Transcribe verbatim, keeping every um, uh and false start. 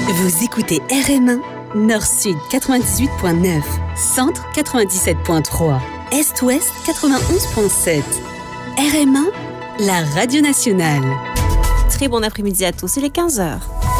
Vous écoutez R M un, Nord-Sud quatre-vingt-dix-huit virgule neuf, Centre quatre-vingt-dix-sept virgule trois, Est-Ouest quatre-vingt-onze virgule sept. R M un, la radio nationale. Très bon après-midi à tous, il est quinze heures.